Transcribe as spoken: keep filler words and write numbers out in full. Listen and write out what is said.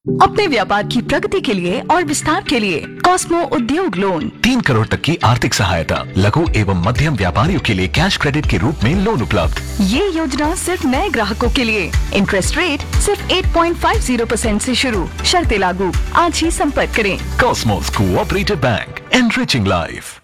अपने व्यापार की प्रगति के लिए और विस्तार के लिए कॉस्मो उद्योग लोन। तीन करोड़ तक की आर्थिक सहायता, लघु एवं मध्यम व्यापारियों के लिए कैश क्रेडिट के रूप में लोन उपलब्ध। ये योजना सिर्फ नए ग्राहकों के लिए। इंटरेस्ट रेट सिर्फ आठ पॉइंट पाँच शून्य परसेंट से शुरू, शर्तें लागू। आज ही संपर्क करें। Cosmos cooperative bank, enriching life.